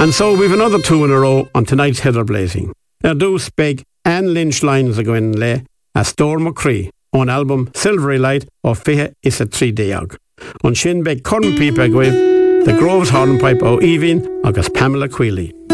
And so we've another two in a row on tonight's Heather Blazing. Now dús beg Anne Lynch lines a going lay a Storm McCree on album Silvery Light of Fihe is a 3 On Shin beg Corn Pipa with the Groves Hornpipe o Evin agus Pamela Queely.